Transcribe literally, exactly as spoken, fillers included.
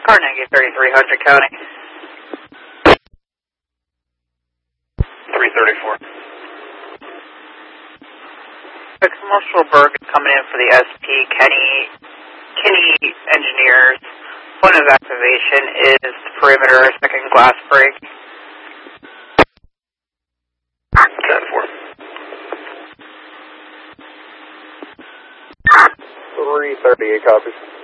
Carnegie, thirty-three hundred County. three thirty-four. Commercial Berg is coming in for the S P Kenny, Kenny Engineers. Point of activation is the perimeter, second glass break. ten four. three thirty-eight copies.